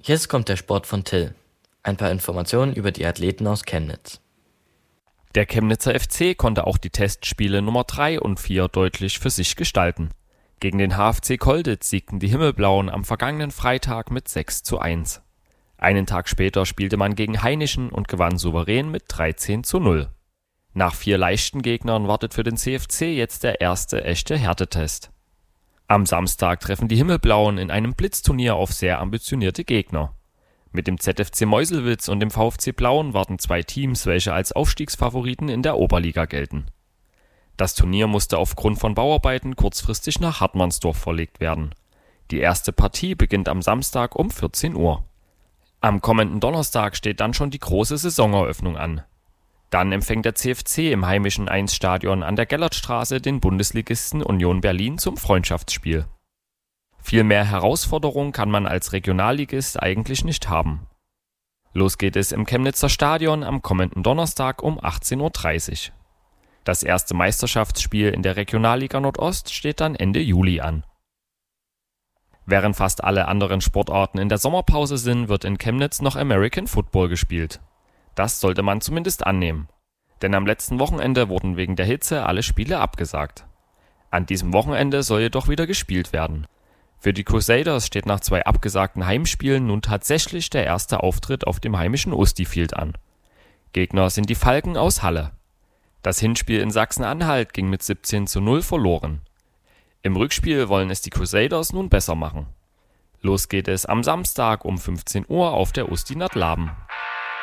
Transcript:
Jetzt kommt der Sport von Till. Ein paar Informationen über die Athleten aus Chemnitz. Der Chemnitzer FC konnte auch die Testspiele Nummer 3 und 4 deutlich für sich gestalten. Gegen den HFC Kolditz siegten die Himmelblauen am vergangenen Freitag mit 6:1. Einen Tag später spielte man gegen Hainichen und gewann souverän mit 13:0. Nach 4 leichten Gegnern wartet für den CFC jetzt der erste echte Härtetest. Am Samstag treffen die Himmelblauen in einem Blitzturnier auf sehr ambitionierte Gegner. Mit dem ZFC Meuselwitz und dem VfC Blauen warten 2 Teams, welche als Aufstiegsfavoriten in der Oberliga gelten. Das Turnier musste aufgrund von Bauarbeiten kurzfristig nach Hartmannsdorf verlegt werden. Die erste Partie beginnt am Samstag um 14 Uhr. Am kommenden Donnerstag steht dann schon die große Saisoneröffnung an. Dann empfängt der CFC im heimischen 1-Stadion an der Gellertstraße den Bundesligisten Union Berlin zum Freundschaftsspiel. Viel mehr Herausforderung kann man als Regionalligist eigentlich nicht haben. Los geht es im Chemnitzer Stadion am kommenden Donnerstag um 18:30 Uhr. Das erste Meisterschaftsspiel in der Regionalliga Nordost steht dann Ende Juli an. Während fast alle anderen Sportarten in der Sommerpause sind, wird in Chemnitz noch American Football gespielt. Das sollte man zumindest annehmen. Denn am letzten Wochenende wurden wegen der Hitze alle Spiele abgesagt. An diesem Wochenende soll jedoch wieder gespielt werden. Für die Crusaders steht nach 2 abgesagten Heimspielen nun tatsächlich der erste Auftritt auf dem heimischen Usti Field an. Gegner sind die Falken aus Halle. Das Hinspiel in Sachsen-Anhalt ging mit 17:0 verloren. Im Rückspiel wollen es die Crusaders nun besser machen. Los geht es am Samstag um 15 Uhr auf der Usti Nad Laben.